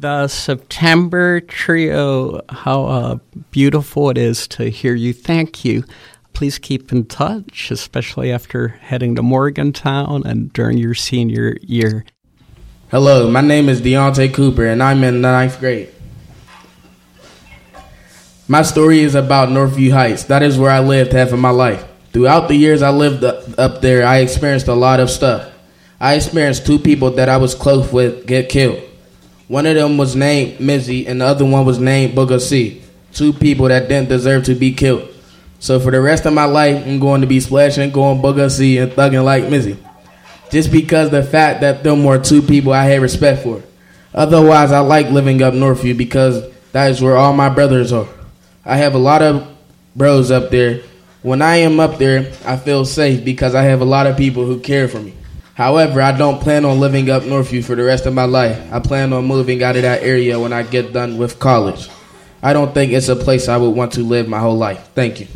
The September Trio, how beautiful it is to hear you. Thank you. Please keep in touch, especially after heading to Morgantown and during your senior year. Hello, my name is Deontay Cooper, and I'm in the 9th grade. My story is about Northview Heights. That is where I lived half of my life. Throughout the years I lived up there, I experienced a lot of stuff. I experienced 2 people that I was close with get killed. One of them was named Mizzy, and the other one was named Booker C. 2 people that didn't deserve to be killed. So for the rest of my life, I'm going to be splashing, going Booker C, and thugging like Mizzy. Just because the fact that them were 2 people I had respect for. Otherwise, I like living up Northview because that is where all my brothers are. I have a lot of bros up there. When I am up there, I feel safe because I have a lot of people who care for me. However, I don't plan on living up Northview for the rest of my life. I plan on moving out of that area when I get done with college. I don't think it's a place I would want to live my whole life. Thank you.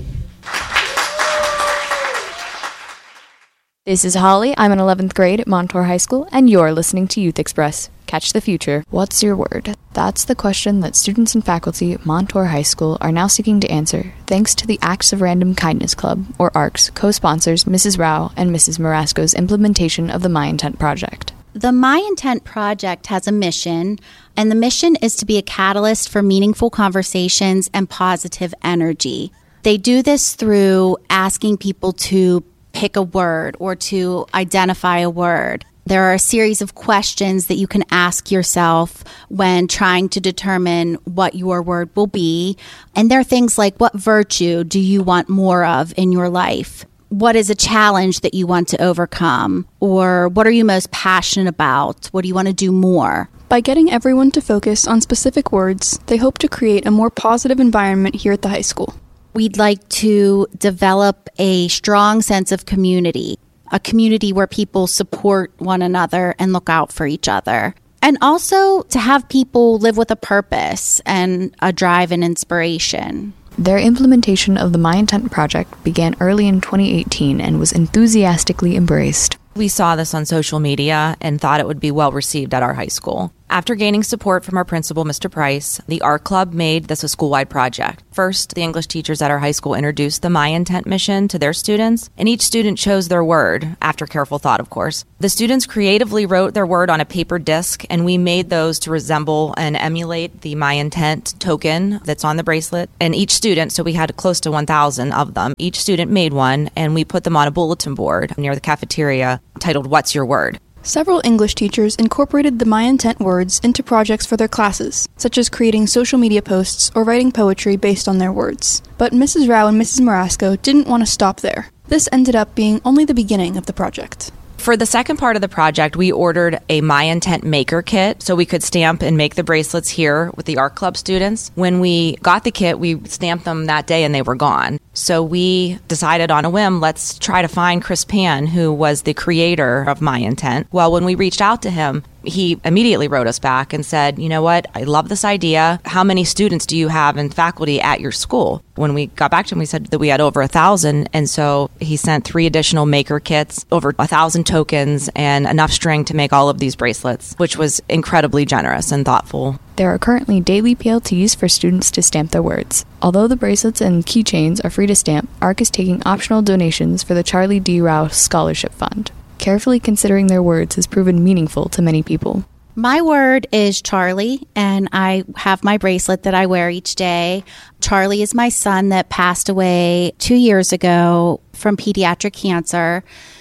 This is Holly. I'm in 11th grade at Montour High School, and you're listening to Youth Express. Catch the future. What's your word? That's the question that students and faculty at Montour High School are now seeking to answer, thanks to the Acts of Random Kindness Club, or ARCS, co-sponsors Mrs. Rao and Mrs. Marasco's implementation of the My Intent Project. The My Intent Project has a mission, and the mission is to be a catalyst for meaningful conversations and positive energy. They do this through asking people to pick a word or to identify a word. There are a series of questions that you can ask yourself when trying to determine what your word will be. And there are things like, what virtue do you want more of in your life? What is a challenge that you want to overcome? Or what are you most passionate about? What do you want to do more? By getting everyone to focus on specific words, they hope to create a more positive environment here at the high school. We'd like to develop a strong sense of community, a community where people support one another and look out for each other. And also to have people live with a purpose and a drive and inspiration. Their implementation of the My Intent Project began early in 2018 and was enthusiastically embraced. We saw this on social media and thought it would be well received at our high school. After gaining support from our principal, Mr. Price, the Art Club made this a school-wide project. First, the English teachers at our high school introduced the My Intent mission to their students, and each student chose their word, after careful thought, of course. The students creatively wrote their word on a paper disc, and we made those to resemble and emulate the My Intent token that's on the bracelet. And each student, so we had close to 1,000 of them, each student made one, and we put them on a bulletin board near the cafeteria titled, "What's Your Word?" Several English teachers incorporated the My Intent words into projects for their classes, such as creating social media posts or writing poetry based on their words. But Mrs. Rao and Mrs. Marasco didn't want to stop there. This ended up being only the beginning of the project. For the second part of the project, we ordered a My Intent maker kit so we could stamp and make the bracelets here with the Art Club students. When we got the kit, we stamped them that day and they were gone. So we decided on a whim, let's try to find Chris Pan, who was the creator of My Intent. Well, when we reached out to him, he immediately wrote us back and said, you know what, I love this idea. How many students do you have in faculty at your school? When we got back to him, we said that we had over 1,000. And so he sent 3 additional maker kits, over 1,000 tokens, and enough string to make all of these bracelets, which was incredibly generous and thoughtful. There are currently daily PLTs for students to stamp their words. Although the bracelets and keychains are free to stamp, ARC is taking optional donations for the Charlie D. Rao Scholarship Fund. Carefully considering their words has proven meaningful to many people. My word is Charlie, and I have my bracelet that I wear each day. Charlie is my son that passed away 2 years ago from pediatric cancer.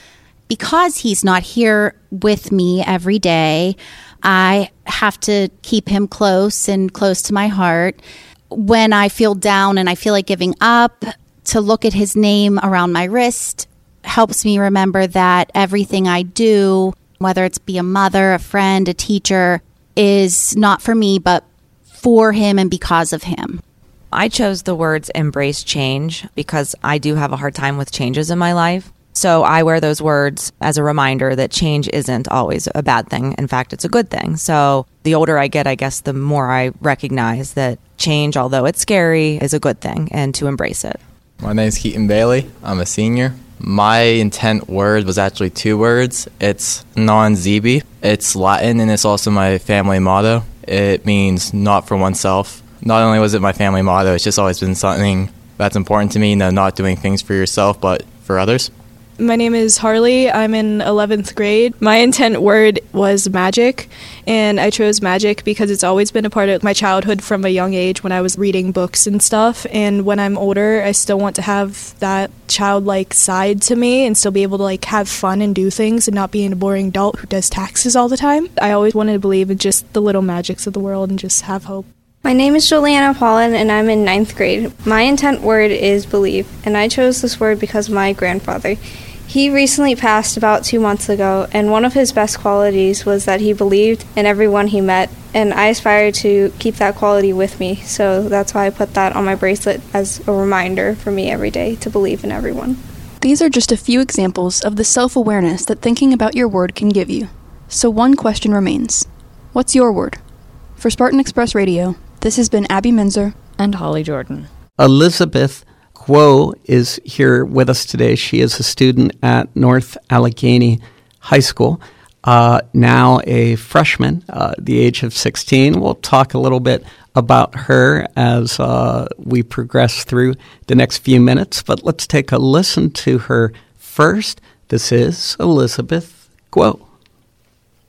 Because he's not here with me every day, I have to keep him close and close to my heart. When I feel down and I feel like giving up, to look at his name around my wrist helps me remember that everything I do, whether it's be a mother, a friend, a teacher, is not for me, but for him and because of him. I chose the words embrace change because I do have a hard time with changes in my life. So I wear those words as a reminder that change isn't always a bad thing. In fact, it's a good thing. So the older I get, I guess, the more I recognize that change, although it's scary, is a good thing and to embrace it. My name is Keaton Bailey. I'm a senior. My intent word was actually 2 words. It's non-zibi. It's Latin and it's also my family motto. it means not for oneself. Not only was it my family motto, it's just always been something that's important to me, not doing things for yourself, but for others. My name is Harley. I'm in 11th grade. My intent word was magic, and I chose magic because it's always been a part of my childhood from a young age when I was reading books and stuff. And when I'm older, I still want to have that childlike side to me and still be able to have fun and do things and not be a boring adult who does taxes all the time. I always wanted to believe in just the little magics of the world and just have hope. My name is Juliana Paulin, and I'm in 9th grade. My intent word is believe, and I chose this word because of my grandfather. He recently passed about 2 months ago, and one of his best qualities was that he believed in everyone he met, and I aspire to keep that quality with me, so that's why I put that on my bracelet as a reminder for me every day to believe in everyone. These are just a few examples of the self-awareness that thinking about your word can give you. So one question remains. What's your word? For Spartan Express Radio, this has been Abby Minzer and Holly Jordan. Elizabeth Guo is here with us today. She is a student at North Allegheny High School, now a freshman, the age of 16. We'll talk a little bit about her as we progress through the next few minutes, but let's take a listen to her first. This is Elizabeth Guo.